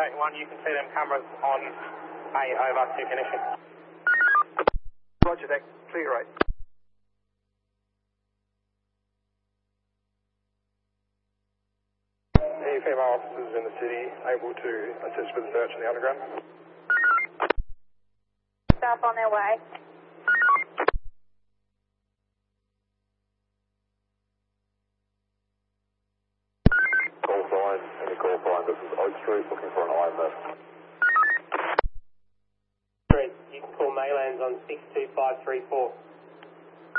1, you can see them cameras on A over to finishing. Roger that, clear rate. Any female officers in the city able to assist with the search in the underground? Staff on their way. Call sign, any call sign, this is Oak Street looking for an IMF. You can call Maylands on 62534.